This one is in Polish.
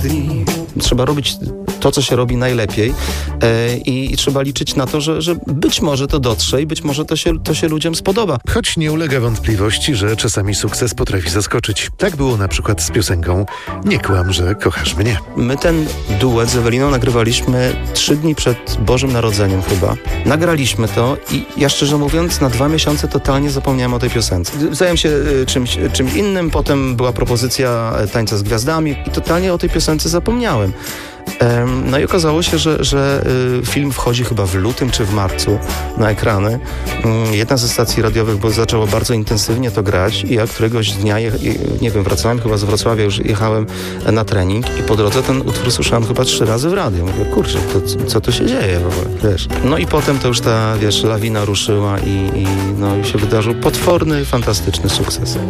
Trzeba robić to, co się robi najlepiej i trzeba liczyć na to, że być może to dotrze i być może to się ludziom spodoba. Choć nie ulega wątpliwości, że czasami sukces potrafi zaskoczyć. Tak było na przykład z piosenką „Nie kłam, że kochasz mnie”. My ten duet z Eweliną nagrywaliśmy 3 dni przed Bożym Narodzeniem chyba. Nagraliśmy to i ja szczerze mówiąc na 2 miesiące totalnie zapomniałem o tej piosence. Zająłem się czymś innym, potem była propozycja Tańca z Gwiazdami i totalnie o tej piosence zapomniałem. No i okazało się, że film wchodzi chyba w lutym czy w marcu na ekrany. Jedna ze stacji radiowych zaczęła bardzo intensywnie to grać i ja któregoś dnia, nie wiem, wracałem chyba z Wrocławia, już jechałem na trening i po drodze ten utwór słyszałem chyba 3 razy w radiu. Mówię, kurczę, co tu się dzieje w ogóle, wiesz. No i potem to już ta, lawina ruszyła i się wydarzył potworny, fantastyczny sukces.